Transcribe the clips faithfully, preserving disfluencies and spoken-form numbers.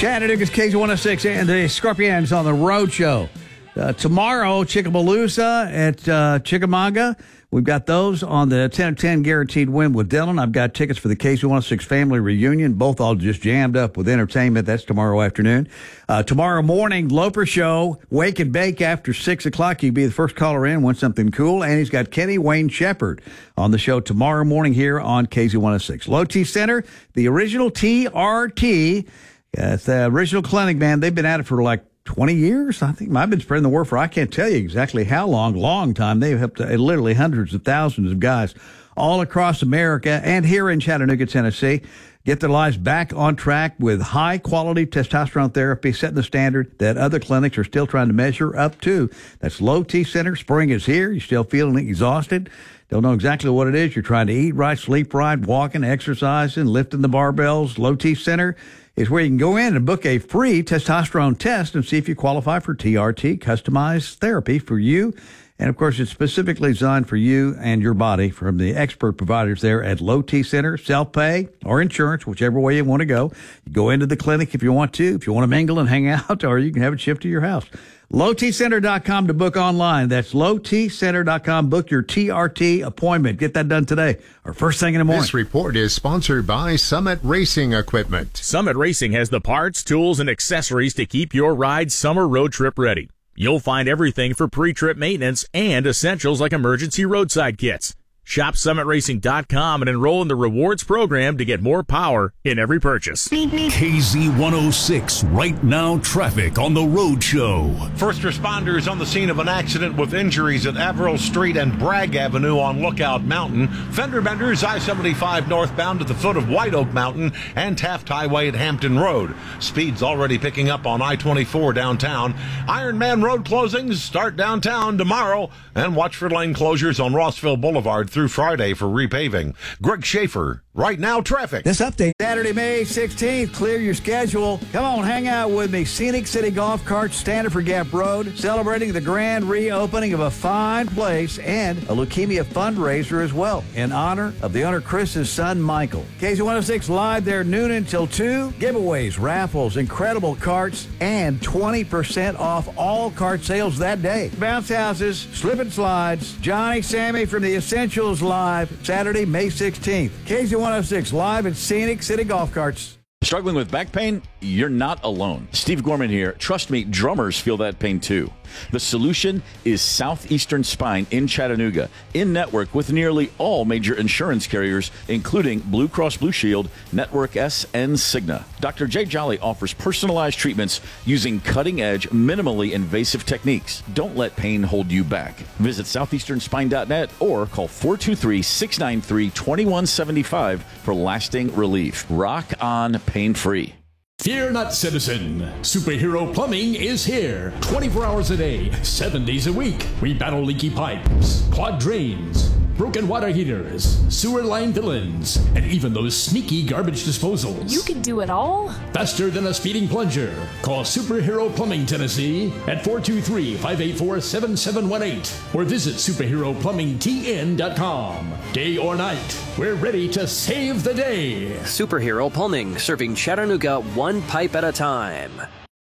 Chattanooga's K Z one oh six and the Scorpions on the road show. Uh, tomorrow, Chickamauga at uh, Chickamauga. We've got those on the ten of ten guaranteed win with Dylan. I've got tickets for the K Z one oh six family reunion. Both all just jammed up with entertainment. That's tomorrow afternoon. Uh, tomorrow morning, Loper Show, Wake and Bake after six o'clock. You'll be the first caller in, win something cool. And he's got Kenny Wayne Shepherd on the show tomorrow morning here on K Z one oh six. Low T Center, the original T R T. Yeah, it's the original clinic, man. They've been at it for like twenty years. I think I've been spreading the word for, I can't tell you exactly how long, long time. They've helped uh, literally hundreds of thousands of guys all across America and here in Chattanooga, Tennessee, get their lives back on track with high quality testosterone therapy, setting the standard that other clinics are still trying to measure up to. That's Low T Center. Spring is here. You're still feeling exhausted. Don't know exactly what it is. You're trying to eat right, sleep right, walking, exercising, lifting the barbells. Low T Center is where you can go in and book a free testosterone test and see if you qualify for T R T, customized therapy for you. And, of course, it's specifically designed for you and your body from the expert providers there at Low T Center, self-pay or insurance, whichever way you want to go. You go into the clinic if you want to, if you want to mingle and hang out, or you can have it shipped to your house. low t center dot com to book online. That's low t center dot com. Book your T R T appointment. Get that done today or first thing in the morning. This report is sponsored by Summit Racing Equipment. Summit Racing has the parts, tools, and accessories to keep your ride summer road trip ready. You'll find everything for pre-trip maintenance and essentials like emergency roadside kits. Shop summit racing dot com and enroll in the rewards program to get more power in every purchase. K Z one oh six, right now traffic on the road show. First responders on the scene of an accident with injuries at Averill Street and Bragg Avenue on Lookout Mountain. Fender benders I seventy-five northbound at the foot of White Oak Mountain and Taft Highway at Hampton Road. Speeds already picking up on I twenty-four downtown. Ironman Road closings start downtown tomorrow, and watch for lane closures on Rossville Boulevard through Friday for repaving. Greg Schaefer, right now traffic. This update, Saturday, May sixteenth, clear your schedule. Come on, hang out with me. Scenic City Golf Carts, Standard Gap Road, celebrating the grand reopening of a fine place and a leukemia fundraiser as well in honor of the owner Chris's son, Michael. K Z one oh six live there noon until two. Giveaways, raffles, incredible carts, and twenty percent off all cart sales that day. Bounce houses, slip and slides, Johnny Sammy from the Essentials live Saturday, May sixteenth. K Z one oh six live at Scenic City Golf Carts. Struggling with back pain? You're not alone. Steve Gorman here. Trust me, drummers feel that pain too. The solution is Southeastern Spine in Chattanooga, in network with nearly all major insurance carriers, including Blue Cross Blue Shield, Network S, and Cigna. Doctor Jay Jolly offers personalized treatments using cutting-edge, minimally invasive techniques. Don't let pain hold you back. Visit southeastern spine dot net or call four two three, six nine three, two one seven five for lasting relief. Rock on pain-free. Fear not, citizen. Superhero Plumbing is here. twenty-four hours a day, seven days a week. We battle leaky pipes, clogged drains, broken water heaters, sewer line villains, and even those sneaky garbage disposals. You can do it all? Faster than a speeding plunger. Call Superhero Plumbing Tennessee at four two three, five eight four, seven seven one eight or visit superhero plumbing t n dot com. Day or night, we're ready to save the day. Superhero Plumbing, serving Chattanooga one pipe at a time.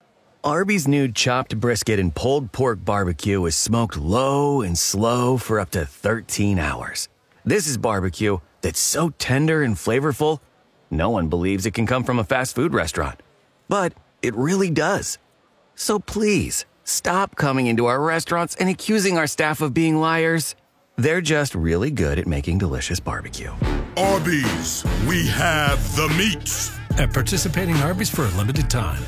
Arby's new chopped brisket and pulled pork barbecue is smoked low and slow for up to thirteen hours. This is barbecue that's so tender and flavorful, no one believes it can come from a fast food restaurant. But it really does. So please, stop coming into our restaurants and accusing our staff of being liars. They're just really good at making delicious barbecue. Arby's, we have the meats. At participating Arby's for a limited time.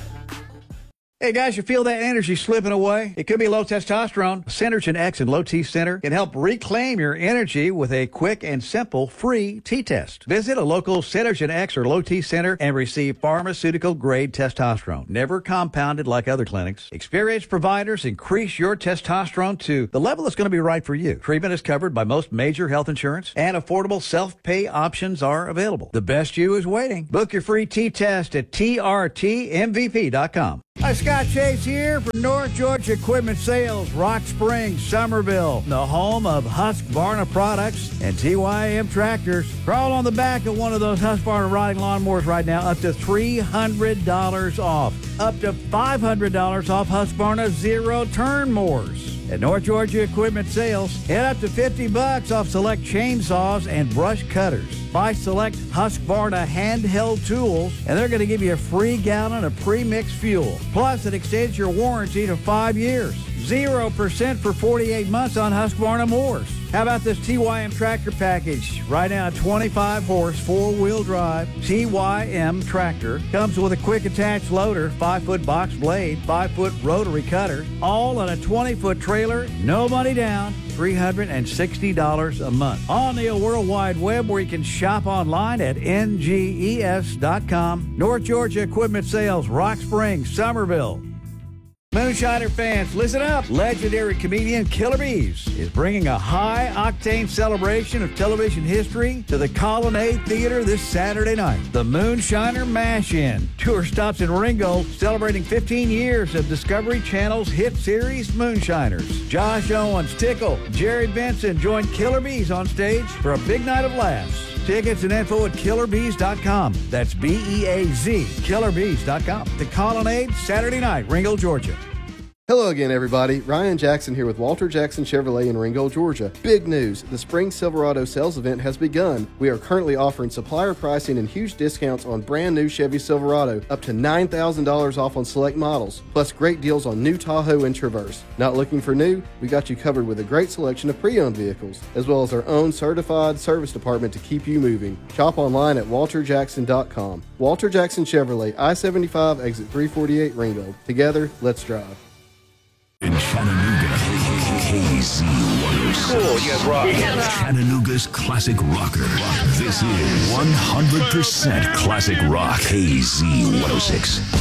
Hey guys, you feel that energy slipping away? It could be low testosterone. Synergen X and Low T Center can help reclaim your energy with a quick and simple free T-test. Visit a local Synergen X or Low T Center and receive pharmaceutical-grade testosterone, never compounded like other clinics. Experienced providers increase your testosterone to the level that's going to be right for you. Treatment is covered by most major health insurance, and affordable self-pay options are available. The best you is waiting. Book your free T-test at T R T M V P dot com. Hi, Scott Chase here for North Georgia Equipment Sales, Rock Springs, Somerville, the home of Husqvarna products and T Y M tractors. Crawl on the back of one of those Husqvarna riding lawnmowers right now, up to three hundred dollars off. Up to five hundred dollars off Husqvarna zero-turn mowers. At North Georgia Equipment Sales, head up to fifty bucks off select chainsaws and brush cutters. Buy select Husqvarna handheld tools, and they're going to give you a free gallon of pre-mixed fuel. Plus, it extends your warranty to five years. zero percent for forty-eight months on Husqvarna mowers. How about this T Y M tractor package? Right now, a twenty-five horse, four-wheel drive T Y M tractor. Comes with a quick attached loader, five foot box blade, five foot rotary cutter, all on a twenty foot trailer, no money down, three hundred sixty dollars a month. On the World Wide Web, where you can shop online at N G E S dot com. North Georgia Equipment Sales, Rock Springs, Somerville. Moonshiner fans, listen up. Legendary comedian Killer Bees is bringing a high-octane celebration of television history to the Colonnade Theater this Saturday night. The Moonshiner Mash-In. Tour stops in Ringgold, celebrating fifteen years of Discovery Channel's hit series, Moonshiners. Josh Owens, Tickle, Jerry Benson join Killer Bees on stage for a big night of laughs. Tickets and info at killer bees dot com. That's B E A Z, killer bees dot com. The Colonnade, Saturday night, Ringgold, Georgia. Hello again, everybody. Ryan Jackson here with Walter Jackson Chevrolet in Ringgold, Georgia. Big news. The Spring Silverado sales event has begun. We are currently offering supplier pricing and huge discounts on brand new Chevy Silverado, up to nine thousand dollars off on select models, plus great deals on new Tahoe and Traverse. Not looking for new? We got you covered with a great selection of pre-owned vehicles, as well as our own certified service department to keep you moving. Shop online at walter jackson dot com. Walter Jackson Chevrolet, I seventy-five, exit three forty-eight, Ringgold. Together, let's drive. In Chattanooga, K Z one oh six. Cool, you guys rock. Chattanooga's classic rocker. This is one hundred percent classic rock. K Z one oh six.